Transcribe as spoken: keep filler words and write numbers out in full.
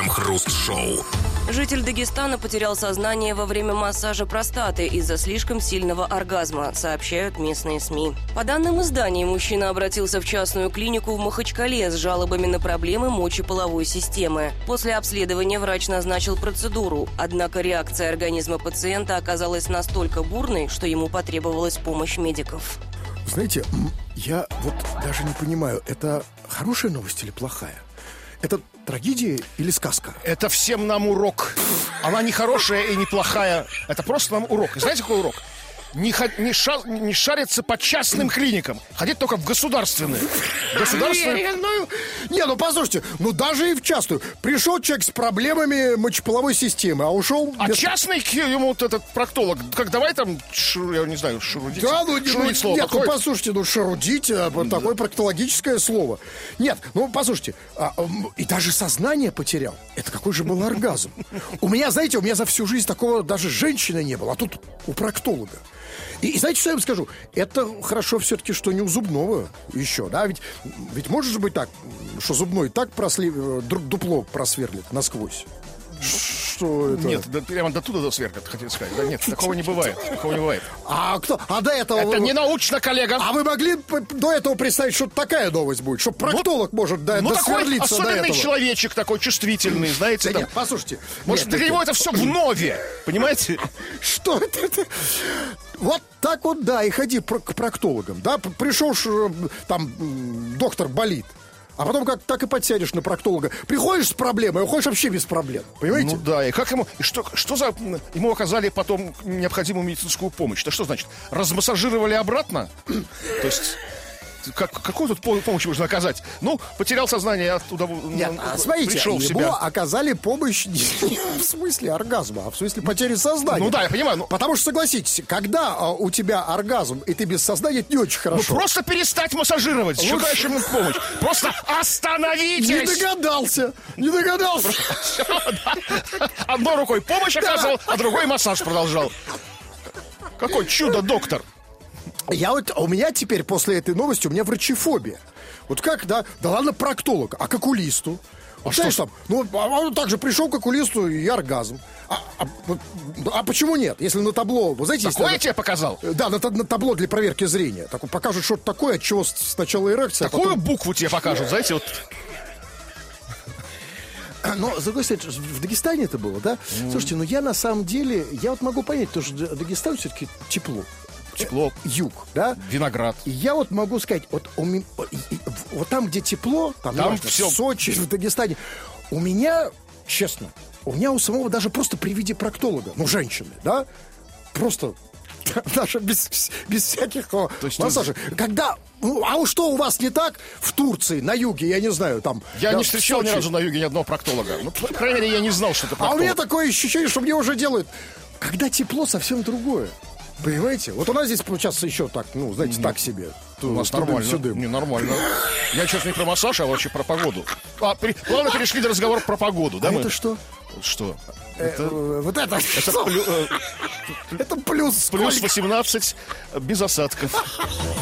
Крем-хруст-шоу. Житель Дагестана потерял сознание во время массажа простаты из-за слишком сильного оргазма, сообщают местные СМИ. По данным издания, мужчина обратился в частную клинику в Махачкале с жалобами на проблемы мочеполовой системы. После обследования врач назначил процедуру, однако реакция организма пациента оказалась настолько бурной, что ему потребовалась помощь медиков. Знаете, я вот даже не понимаю, это хорошая новость или плохая? Это трагедия или сказка? Это всем нам урок. Она не хорошая и не плохая. Это просто нам урок. И знаете, какой урок? Не, не, ша, не шариться по частным клиникам. Ходить только в государственные. Государственные... Не, ну, не, ну послушайте, ну даже и в частную. Пришел человек с проблемами мочеполовой системы, а ушел... А без... частный ему вот этот проктолог, как давай там, шу, я не знаю, шарудить. Да, ну, шарудить ну слово нет, подходит? ну послушайте, ну шарудить, а, вот да. Такое проктологическое слово. Нет, ну послушайте, а, и даже сознание потерял. Это какой же был оргазм. У меня, знаете, у меня за всю жизнь такого даже женщины не было, а тут у проктолога. И, и знаете, что я вам скажу? Это хорошо все-таки, что не у зубного еще, да? Ведь, ведь может же быть так, что зубной так просли... дупло просверлит насквозь. Что это? Нет, да, прямо до туда досверкат, хотели сказать. Да нет, такого не бывает. Такого не бывает. А кто? А до этого... Это не научно, коллега. А вы могли до этого представить, что такая новость будет? Что проктолог ну, может до, ну, досверлиться такой до этого? особенный человечек, такой чувствительный, знаете. Да там... нет, послушайте. Может, нет, для него это все в нове, понимаете? Что это? Вот так вот, да, и ходи к проктологам. Да, пришел, там, доктор болит. А потом как так и подсядешь на проктолога. Приходишь с проблемой, а уходишь вообще без проблем. Понимаете? Ну да, и как ему... И что, что за... Ему оказали потом необходимую медицинскую помощь. Это что значит? Размассажировали обратно? То есть... Как, какую тут помощь можно оказать? Ну, потерял сознание, я оттуда Нет, а, смотрите, пришел в ему себя. оказали помощь не в смысле оргазма, а в смысле потери сознания. Ну да, я понимаю. Но... Потому что, согласитесь, когда а, у тебя оргазм, и ты без сознания, это не очень хорошо. Ну просто перестать массажировать. Лучше... Какая еще помощь? Просто остановитесь! Не догадался! Не догадался! Одной рукой помощь оказывал, а другой массаж продолжал. Какой чудо-доктор! Я вот, у меня теперь после этой новости, у меня врачефобия. Вот как, да, да ладно проктолог, а к окулисту? А что ж там? Ну, а он также пришел к окулисту и оргазм. А, а, а почему нет? Если на табло, вы знаете... Такое если, я тебе показал? Да, на, на табло для проверки зрения. Так покажут что-то такое, от чего сначала эрекция, Такую а потом... букву тебе покажут, знаете, вот... Но, с другой стороны, в Дагестане это было, да? Mm. Слушайте, ну я на самом деле, я вот могу понять, потому что Дагестан все-таки тепло. Тепло. Юг, да? Виноград. И я вот могу сказать, вот, у меня, вот там, где тепло, там, там важно, все... в Сочи, в Дагестане, у меня, честно, у меня у самого даже просто при виде проктолога, ну, женщины, да, просто... Даже без, без всяких массажей. Ты... Когда, ну, а что у вас не так в Турции, на юге, я не знаю, там... Я да, не встречал ни разу на юге ни одного проктолога. Ну, по крайней мере, я не знал, что это проктолог. А у меня такое ощущение, что мне уже делают... Когда тепло, совсем другое. Понимаете? Вот у нас здесь сейчас еще так, ну, знаете, так себе. У нас нормально. Не, нормально. Я сейчас не про массаж, а вообще про погоду. А, при... Плавно перешли до разговора про погоду, да? А мы? это что? Что? Это... Э, вот это... Это, плю... это плюс Плюс восемнадцать без осадков.